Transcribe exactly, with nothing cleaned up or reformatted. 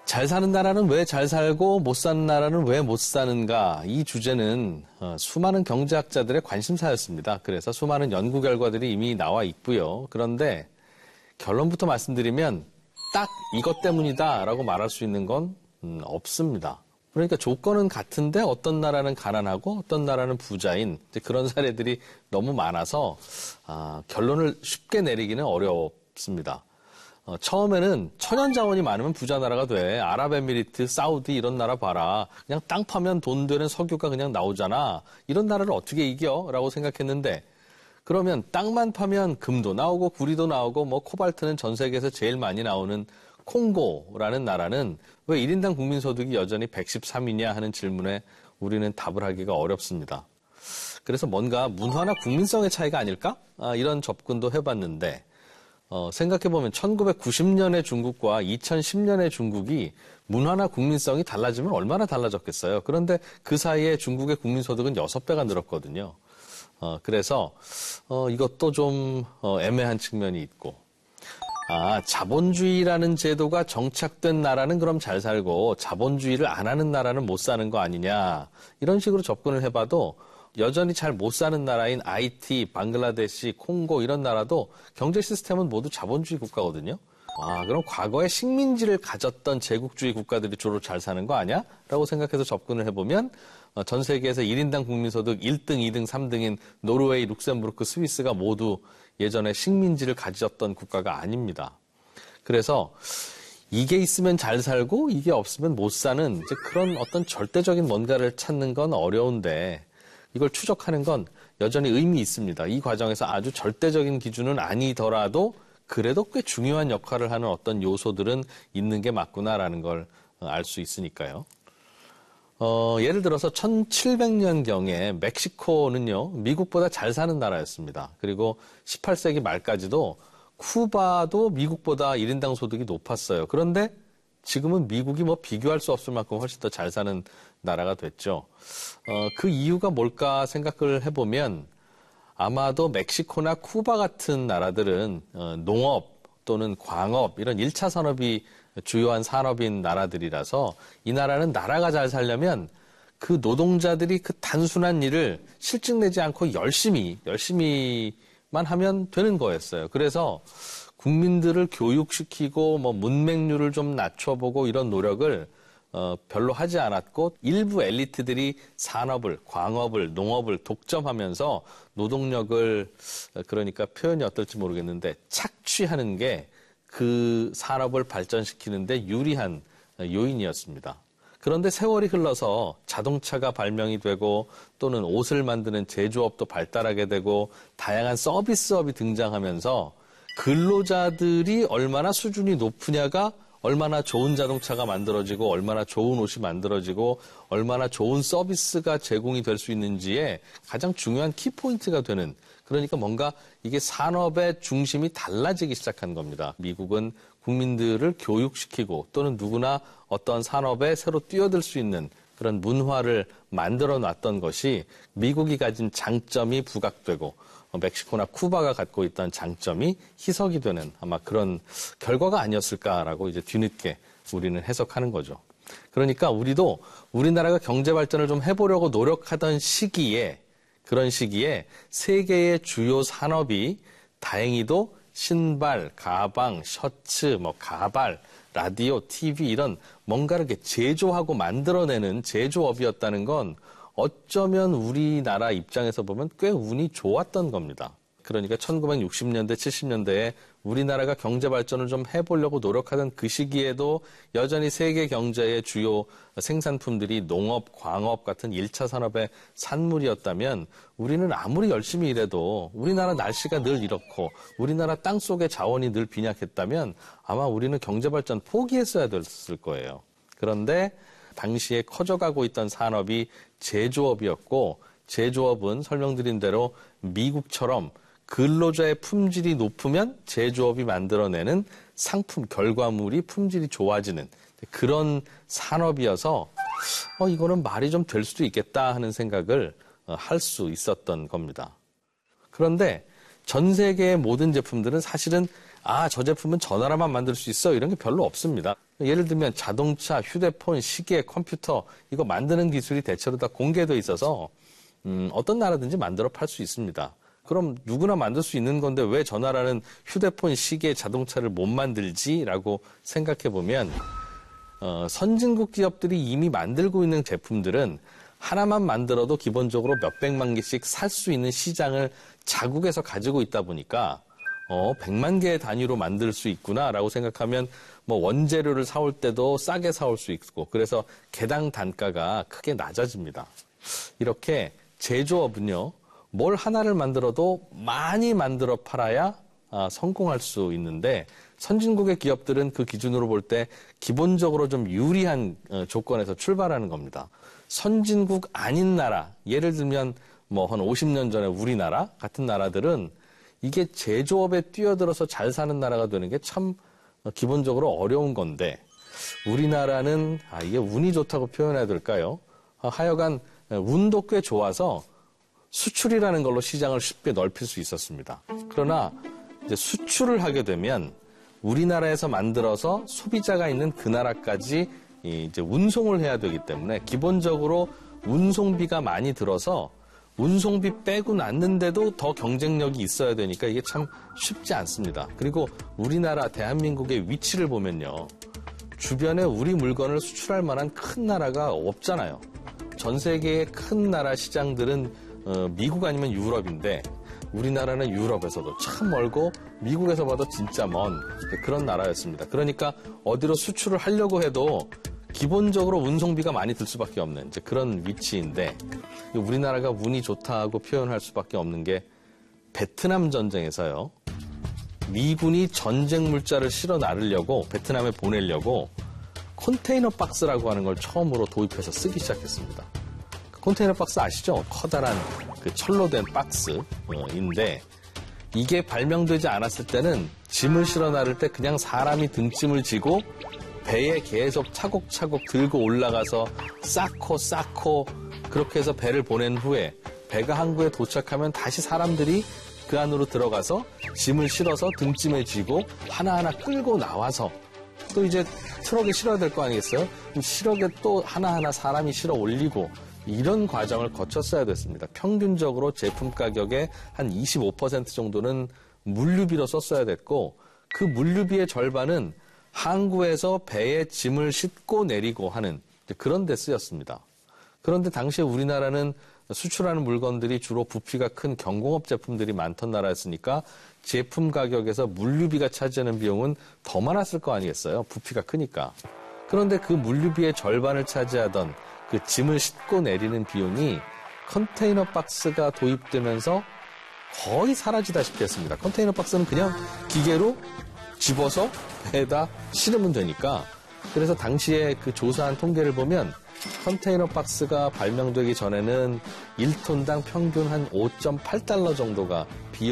잘 사는 나라는 왜 잘 살고 못 사는 나라는 왜 못 사는가? 이 주제는 어, 수많은 경제학자들의 관심사였습니다. 그래서 수많은 연구 결과들이 이미 나와 있고요. 그런데 결론부터 말씀드리면 딱 이것 때문이다라고 말할 수 있는 건 음, 없습니다. 그러니까 조건은 같은데 어떤 나라는 가난하고 어떤 나라는 부자인 이제 그런 사례들이 너무 많아서 아, 결론을 쉽게 내리기는 어렵습니다. 어, 처음에는 천연 자원이 많으면 부자 나라가 돼. 아랍에미리트, 사우디 이런 나라 봐라. 그냥 땅 파면 돈 되는 석유가 그냥 나오잖아. 이런 나라를 어떻게 이겨? 라고 생각했는데 그러면 땅만 파면 금도 나오고 구리도 나오고 뭐 코발트는 전 세계에서 제일 많이 나오는 콩고라는 나라는 왜 일 인당 국민소득이 여전히 백십삼 위냐 하는 질문에 우리는 답을 하기가 어렵습니다. 그래서 뭔가 문화나 국민성의 차이가 아닐까? 아, 이런 접근도 해봤는데 어, 생각해보면 천구백구십 년의 중국과 이천십 년의 중국이 문화나 국민성이 달라지면 얼마나 달라졌겠어요. 그런데 그 사이에 중국의 국민소득은 여섯 배가 늘었거든요. 어, 그래서 어, 이것도 좀 어, 애매한 측면이 있고 아, 자본주의라는 제도가 정착된 나라는 그럼 잘 살고 자본주의를 안 하는 나라는 못 사는 거 아니냐 이런 식으로 접근을 해봐도 여전히 잘 못 사는 나라인 아이티, 방글라데시, 콩고 이런 나라도 경제 시스템은 모두 자본주의 국가거든요. 아, 그럼 과거에 식민지를 가졌던 제국주의 국가들이 주로 잘 사는 거 아니야? 라고 생각해서 접근을 해보면 전 세계에서 일 인당 국민소득 일 등, 이 등, 삼 등인 노르웨이, 룩셈부르크, 스위스가 모두 예전에 식민지를 가졌던 국가가 아닙니다. 그래서 이게 있으면 잘 살고 이게 없으면 못 사는 이제 그런 어떤 절대적인 뭔가를 찾는 건 어려운데 이걸 추적하는 건 여전히 의미 있습니다. 이 과정에서 아주 절대적인 기준은 아니더라도 그래도 꽤 중요한 역할을 하는 어떤 요소들은 있는 게 맞구나라는 걸 알 수 있으니까요. 어, 예를 들어서 천칠백 년경에 멕시코는요, 미국보다 잘 사는 나라였습니다. 그리고 십팔 세기 말까지도 쿠바도 미국보다 일 인당 소득이 높았어요. 그런데 지금은 미국이 뭐 비교할 수 없을 만큼 훨씬 더 잘 사는 나라가 됐죠. 어, 그 이유가 뭘까 생각을 해보면 아마도 멕시코나 쿠바 같은 나라들은 어, 농업 또는 광업 이런 일 차 산업이 주요한 산업인 나라들이라서 이 나라는 나라가 잘 살려면 그 노동자들이 그 단순한 일을 실증 내지 않고 열심히 열심히만 하면 되는 거였어요. 그래서 국민들을 교육시키고 뭐 문맹률을 좀 낮춰보고 이런 노력을 어, 별로 하지 않았고 일부 엘리트들이 산업을, 광업을, 농업을 독점하면서 노동력을 그러니까 표현이 어떨지 모르겠는데 착취하는 게 그 산업을 발전시키는데 유리한 요인이었습니다. 그런데 세월이 흘러서 자동차가 발명이 되고 또는 옷을 만드는 제조업도 발달하게 되고 다양한 서비스업이 등장하면서 근로자들이 얼마나 수준이 높으냐가 얼마나 좋은 자동차가 만들어지고 얼마나 좋은 옷이 만들어지고 얼마나 좋은 서비스가 제공이 될 수 있는지에 가장 중요한 키포인트가 되는 그러니까 뭔가 이게 산업의 중심이 달라지기 시작한 겁니다. 미국은 국민들을 교육시키고 또는 누구나 어떤 산업에 새로 뛰어들 수 있는 그런 문화를 만들어 놨던 것이 미국이 가진 장점이 부각되고 멕시코나 쿠바가 갖고 있던 장점이 희석이 되는 아마 그런 결과가 아니었을까라고 이제 뒤늦게 우리는 해석하는 거죠. 그러니까 우리도 우리나라가 경제 발전을 좀 해보려고 노력하던 시기에 그런 시기에 세계의 주요 산업이 다행히도 신발, 가방, 셔츠, 뭐 가발, 라디오, 티비 이런 뭔가를 이렇게 제조하고 만들어내는 제조업이었다는 건 어쩌면 우리나라 입장에서 보면 꽤 운이 좋았던 겁니다. 그러니까 천구백육십 년대, 칠십 년대에 우리나라가 경제 발전을 좀 해보려고 노력하던 그 시기에도 여전히 세계 경제의 주요 생산품들이 농업, 광업 같은 일 차 산업의 산물이었다면 우리는 아무리 열심히 일해도 우리나라 날씨가 늘 이렇고 우리나라 땅속의 자원이 늘 빈약했다면 아마 우리는 경제 발전 포기했어야 됐을 거예요. 그런데 당시에 커져가고 있던 산업이 제조업이었고 제조업은 설명드린 대로 미국처럼 근로자의 품질이 높으면 제조업이 만들어내는 상품, 결과물이 품질이 좋아지는 그런 산업이어서 어, 이거는 말이 좀 될 수도 있겠다 하는 생각을 어, 할 수 있었던 겁니다. 그런데 전 세계의 모든 제품들은 사실은 아, 저 제품은 저 나라만 만들 수 있어 이런 게 별로 없습니다. 예를 들면 자동차, 휴대폰, 시계, 컴퓨터 이거 만드는 기술이 대체로 다 공개돼 있어서 음, 어떤 나라든지 만들어 팔 수 있습니다. 그럼 누구나 만들 수 있는 건데 왜 저 나라는 휴대폰, 시계, 자동차를 못 만들지라고 생각해 보면 어, 선진국 기업들이 이미 만들고 있는 제품들은 하나만 만들어도 기본적으로 몇백만 개씩 살 수 있는 시장을 자국에서 가지고 있다 보니까 어, 백만 개 단위로 만들 수 있구나라고 생각하면 뭐 원재료를 사올 때도 싸게 사올 수 있고 그래서 개당 단가가 크게 낮아집니다. 이렇게 제조업은요. 뭘 하나를 만들어도 많이 만들어 팔아야 아, 성공할 수 있는데 선진국의 기업들은 그 기준으로 볼 때 기본적으로 좀 유리한 어, 조건에서 출발하는 겁니다. 선진국 아닌 나라, 예를 들면 뭐 한 오십 년 전에 우리나라 같은 나라들은 이게 제조업에 뛰어들어서 잘 사는 나라가 되는 게 참 기본적으로 어려운 건데 우리나라는 아, 이게 운이 좋다고 표현해야 될까요? 아, 하여간 운도 꽤 좋아서 수출이라는 걸로 시장을 쉽게 넓힐 수 있었습니다. 그러나 이제 수출을 하게 되면 우리나라에서 만들어서 소비자가 있는 그 나라까지 이제 운송을 해야 되기 때문에 기본적으로 운송비가 많이 들어서 운송비 빼고 났는데도 더 경쟁력이 있어야 되니까 이게 참 쉽지 않습니다. 그리고 우리나라 대한민국의 위치를 보면요. 주변에 우리 물건을 수출할 만한 큰 나라가 없잖아요. 전 세계의 큰 나라 시장들은 어, 미국 아니면 유럽인데 우리나라는 유럽에서도 참 멀고 미국에서 봐도 진짜 먼 그런 나라였습니다. 그러니까 어디로 수출을 하려고 해도 기본적으로 운송비가 많이 들 수밖에 없는 이제 그런 위치인데 우리나라가 운이 좋다고 표현할 수밖에 없는 게 베트남 전쟁에서요. 미군이 전쟁 물자를 실어 나르려고 베트남에 보내려고 컨테이너 박스라고 하는 걸 처음으로 도입해서 쓰기 시작했습니다. 컨테이너 박스 아시죠? 커다란 그 철로 된 박스인데 이게 발명되지 않았을 때는 짐을 실어 나를 때 그냥 사람이 등짐을 지고 배에 계속 차곡차곡 들고 올라가서 쌓고 쌓고 그렇게 해서 배를 보낸 후에 배가 항구에 도착하면 다시 사람들이 그 안으로 들어가서 짐을 실어서 등짐에 지고 하나하나 끌고 나와서 또 이제 트럭에 실어야 될 거 아니겠어요? 실어게 또 하나하나 사람이 실어 올리고 이런 과정을 거쳤어야 됐습니다. 평균적으로 제품 가격의 한 이십오 퍼센트 정도는 물류비로 썼어야 됐고 그 물류비의 절반은 항구에서 배에 짐을 싣고 내리고 하는 그런 데 쓰였습니다. 그런데 당시에 우리나라는 수출하는 물건들이 주로 부피가 큰 경공업 제품들이 많던 나라였으니까 제품 가격에서 물류비가 차지하는 비용은 더 많았을 거 아니겠어요? 부피가 크니까. 그런데 그 물류비의 절반을 차지하던 그 짐을 싣고 내리는 비용이 컨테이너 박스가 도입되면서 거의 사라지다시피 했습니다. 컨테이너 박스는 그냥 기계로 집어서 배에다 실으면 되니까 그래서 당시에 그 조사한 통계를 보면 컨테이너 박스가 발명되기 전에는 일 톤당 평균 한 오 점 팔 달러 정도가 비용